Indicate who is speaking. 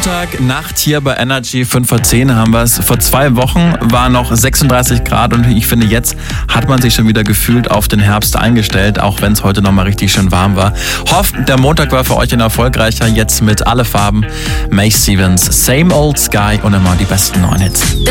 Speaker 1: Montagnacht hier bei Energy 5 vor 10 haben wir es. Vor 2 Wochen war noch 36 Grad und ich finde, jetzt hat man sich schon wieder gefühlt auf den Herbst eingestellt, auch wenn es heute nochmal richtig schön warm war. Hofft, der Montag war für euch ein erfolgreicher. Jetzt mit Alle Farben, May Stevens, Same Old Sky und immer die besten 9 Hits.